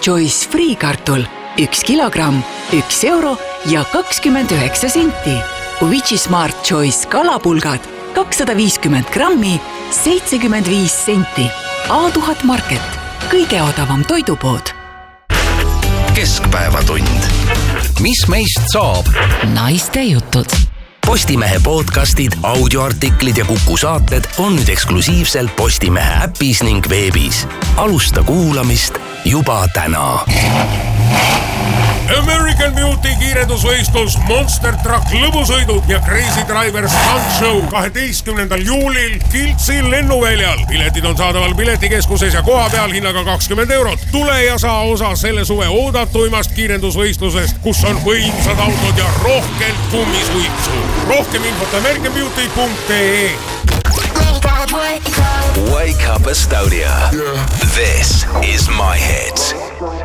Choice friikartul 1 kilogramm, 1 euro ja 29 senti. Vici Smart Choice kalapulgad 250 grammi, 75 senti. A1000 Market, kõige odavam toidupood. Keskpäevatund. Mis meist saab? Naiste jutud. Postimehe podcastid, audioartiklid ja Kuku saated on nüüd eksklusiivselt Postimehe äpis ning veebis. Alusta kuulamist juba täna. American Beauty kiirendusvõistlus, Monster Truck lõbusõidud ja Crazy Driver Stunt Show 12. juulil Kiltsi lennuväljal. Piletid on saadaval piletikeskuses ja koha peal hinnaga 20 €. Tule ja saa osa selle suve oodatuimast kiirendusvõistlusest, kus on võimsad autod ja rohkelt kummisuitsu. Rohkem infot americanbeauty.ee. Wake up Estonia. This is My Hits.